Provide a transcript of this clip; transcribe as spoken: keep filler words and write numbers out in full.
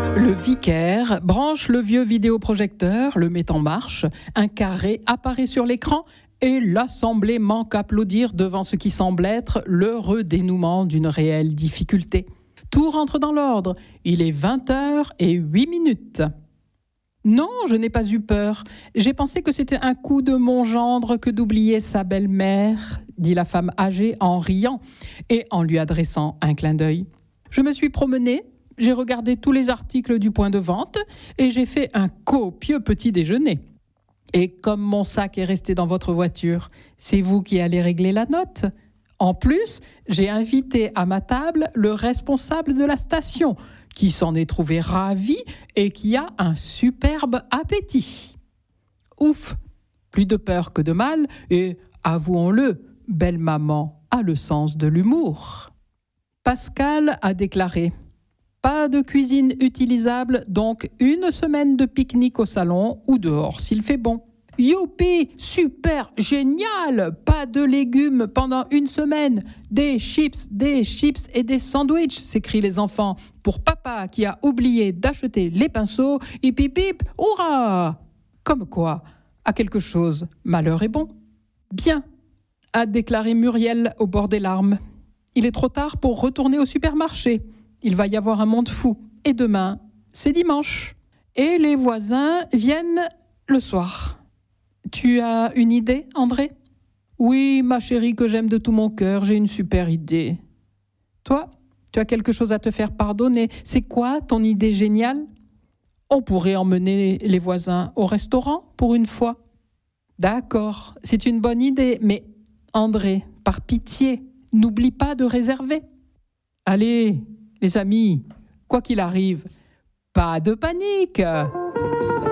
Le vicaire branche le vieux vidéoprojecteur, le met en marche, un carré apparaît sur l'écran et l'assemblée manque à applaudir devant ce qui semble être l'heureux dénouement d'une réelle difficulté. Tout rentre dans l'ordre, il est vingt heures et huit minutes. Non, je n'ai pas eu peur. J'ai pensé que c'était un coup de mon gendre que d'oublier sa belle-mère, dit la femme âgée en riant et en lui adressant un clin d'œil. Je me suis promenée, j'ai regardé tous les articles du point de vente et j'ai fait un copieux petit déjeuner. Et comme mon sac est resté dans votre voiture, c'est vous qui allez régler la note. En plus, j'ai invité à ma table le responsable de la station, qui s'en est trouvé ravi et qui a un superbe appétit. Ouf, plus de peur que de mal, et avouons-le, belle maman a le sens de l'humour. Pascal a déclaré « Pas de cuisine utilisable, donc une semaine de pique-nique au salon ou dehors s'il fait bon. » Youpi, super, génial, pas de légumes pendant une semaine, des chips, des chips et des sandwichs, s'écrient les enfants, pour papa qui a oublié d'acheter les pinceaux, hip hip hip, hurrah! Comme quoi, à quelque chose, malheur est bon. Bien, a déclaré Muriel au bord des larmes. Il est trop tard pour retourner au supermarché. Il va y avoir un monde fou. Et demain, c'est dimanche. Et les voisins viennent le soir. Tu as une idée, André ? Oui, ma chérie que j'aime de tout mon cœur, j'ai une super idée. Toi, tu as quelque chose à te faire pardonner. C'est quoi ton idée géniale ? On pourrait emmener les voisins au restaurant pour une fois. D'accord, c'est une bonne idée, mais André, par pitié, n'oublie pas de réserver. Allez, les amis, quoi qu'il arrive, pas de panique.